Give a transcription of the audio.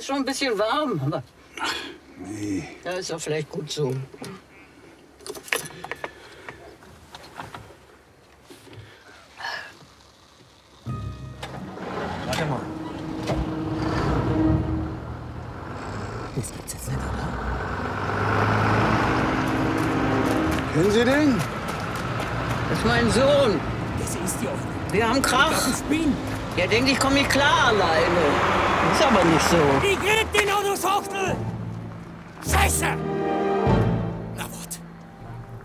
Ist schon ein bisschen warm, aber Nee. ja, ist doch vielleicht gut so. Warte mal. Das gibt's jetzt nicht, oder? Kennen Sie den? Das ist mein Sohn. Das ist die Offene. Wir haben Krach. Das ist Spin. Der denkt, ich komme nicht klar alleine. Ist aber nicht so. Ich red den Autoschachtel! Scheiße!